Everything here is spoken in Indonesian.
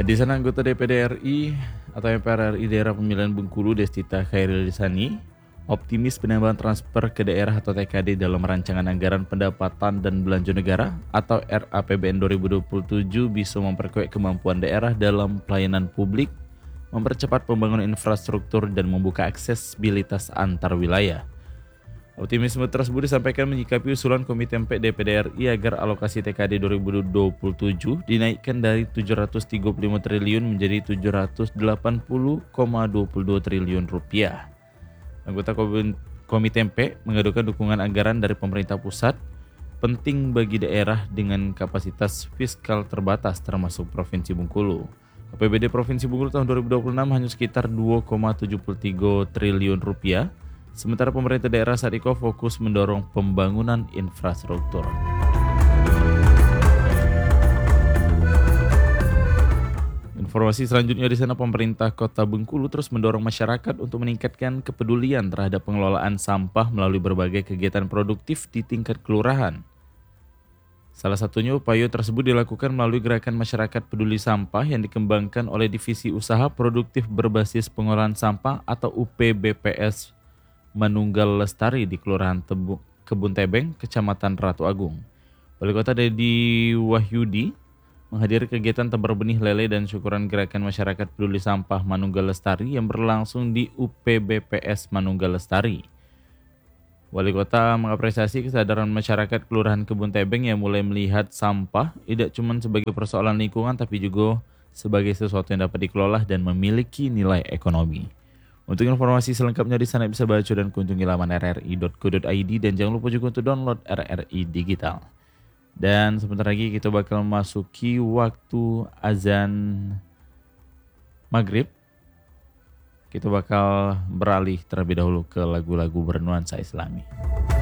Di sana anggota DPD RI atau MPR RI daerah pemilihan Bengkulu Destita Khairil Lisani optimis penambahan transfer ke daerah atau TKD dalam rancangan anggaran pendapatan dan belanja negara atau RAPBN 2027 bisa memperkuat kemampuan daerah dalam pelayanan publik, mempercepat pembangunan infrastruktur dan membuka aksesibilitas antar wilayah. Optimisme tersebut disampaikan menyikapi usulan Komite MP DPD RI agar alokasi TKD 2027 dinaikkan dari 735 triliun menjadi 780,22 triliun rupiah. Anggota Komite MP mengadukan dukungan anggaran dari pemerintah pusat penting bagi daerah dengan kapasitas fiskal terbatas termasuk Provinsi Bengkulu. APBD Provinsi Bengkulu tahun 2026 hanya sekitar 2,73 triliun rupiah. Sementara pemerintah daerah saat itu fokus mendorong pembangunan infrastruktur. Informasi selanjutnya di sana pemerintah Kota Bengkulu terus mendorong masyarakat untuk meningkatkan kepedulian terhadap pengelolaan sampah melalui berbagai kegiatan produktif di tingkat kelurahan. Salah satunya upaya tersebut dilakukan melalui gerakan masyarakat peduli sampah yang dikembangkan oleh Divisi Usaha Produktif Berbasis Pengolahan Sampah atau UPBPS Manunggal Lestari di Kelurahan Kebun Tebeng, Kecamatan Ratu Agung. Wali Kota Dedi Wahyudi menghadiri kegiatan tebar benih lele dan syukuran gerakan masyarakat peduli sampah Manunggal Lestari yang berlangsung di UPBPS Manunggal Lestari. Wali Kota mengapresiasi kesadaran masyarakat Kelurahan Kebun Tebeng yang mulai melihat sampah tidak cuma sebagai persoalan lingkungan tapi juga sebagai sesuatu yang dapat dikelola dan memiliki nilai ekonomi. Untuk informasi selengkapnya di sana bisa baca dan kunjungi laman rri.co.id dan jangan lupa juga untuk download RRI Digital. Dan sebentar lagi kita bakal memasuki waktu azan maghrib. Kita bakal beralih terlebih dahulu ke lagu-lagu bernuansa Islami.